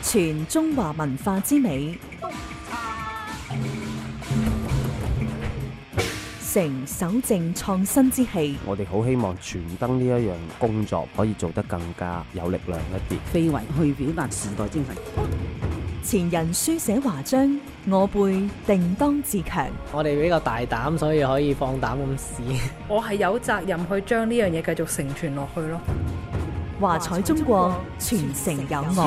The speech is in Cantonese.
傳中華文化之美，承守正創新之氣。 我哋好希望傳燈呢一樣工作可以做得更加有力量一啲， 非遺去表達時代精神。 前人書寫華章，我輩定當自強。 我哋比較大膽，所以可以放膽咁試。 我係有責任去將呢樣嘢繼續承傳落去咯。 華彩中國，傳承有我。